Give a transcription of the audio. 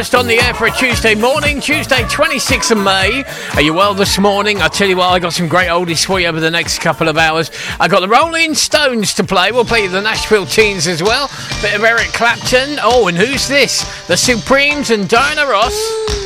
Just on the air for a Tuesday morning, Tuesday 26th of May. Are you well this morning? I tell you what, I got some great oldies for you over the next couple of hours. I got the Rolling Stones to play. We'll play the Nashville Teens as well. Bit of Eric Clapton. Oh, and who's this? The Supremes and Diana Ross.